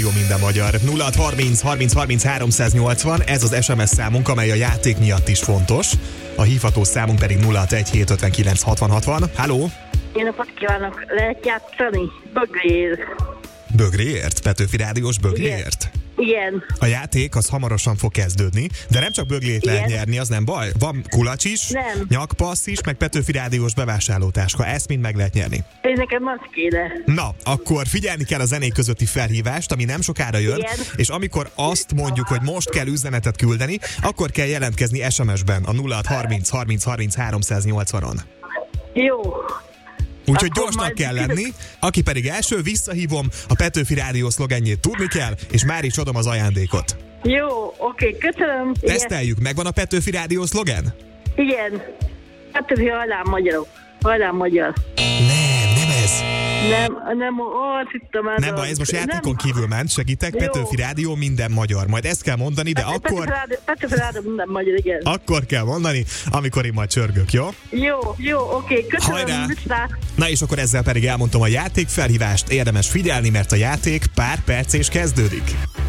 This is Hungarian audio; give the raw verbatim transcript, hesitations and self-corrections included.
Rádió minden magyar. nulla hat harminc harminc harminc háromszáznyolcvan, ez az es em es számunk, amely a játék miatt is fontos. A hívható számunk pedig nulla hat egy hét ötvenkilenc hatvan hatvan. Halló! Én napot kívánok, lehet játszani? Bögréért. Bögréért? Petőfi Rádiós Bögréért? Igen. A játék az hamarosan fog kezdődni, de nem csak böglét lehet nyerni, az nem baj. Van kulacs is, nem. nyakpassz is, meg Petőfi Rádiós bevásárlótáska. Ezt mind meg lehet nyerni. Én nekem az kéne. Na, akkor figyelni kell a zenék közötti felhívást, ami nem sokára jön, Igen. és amikor azt mondjuk, hogy most kell üzenetet küldeni, akkor kell jelentkezni es em es-ben a nulla hat harminc harminc harminc háromszáznyolcvanon. Jó. Úgyhogy Akkor gyorsnak majd... kell lenni, aki pedig első, visszahívom, a Petőfi Rádió szlogenjét tudni kell, és már is adom az ajándékot. Jó, oké, köszönöm. Teszteljük, megvan a Petőfi Rádió szlogen? Igen. Petőfi hajlám magyarok. Hajlám magyar. Nem, nem ez. Nem, nem, ó, azt hittem ez. Nem baj, ez most játékon kívül ment, segítek, Jó. Petőfi Rádió minden magyar. Majd ezt kell mondani, de Petőfi akkor... Rádió, Petőfi Rádió minden magyar, igen. Akkor kell mondani, amikor én majd csörgök, jó? Jó, jó, oké, köszönöm. Hajrá! Viszlát. Na és akkor ezzel pedig elmondtam a játék felhívást, érdemes figyelni, mert a játék pár perc és kezdődik.